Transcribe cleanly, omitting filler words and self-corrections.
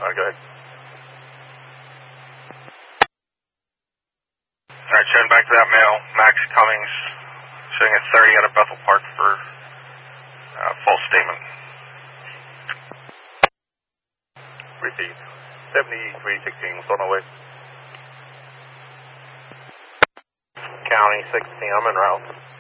Go ahead. Alright, showing back to that male, Max Cummings, showing at 30 out of Bethel Park for false statement. Repeat. 7316, what's on the way? County 16, I'm en route.